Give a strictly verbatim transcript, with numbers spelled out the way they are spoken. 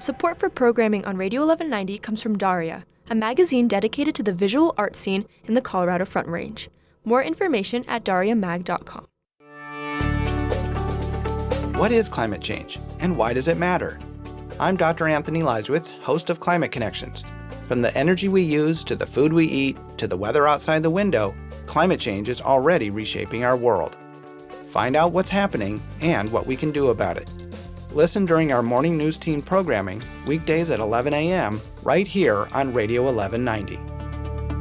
Support for programming on Radio eleven ninety comes from Daria, a magazine dedicated to the visual art scene in the Colorado Front Range. More information at daria mag dot com. What is climate change, and why does it matter? I'm Doctor Anthony Leiswitz, host of Climate Connections. From the energy we use, to the food we eat, to the weather outside the window, climate change is already reshaping our world. Find out what's happening and what we can do about it. Listen during our morning news team programming, weekdays at eleven a m, right here on Radio eleven ninety.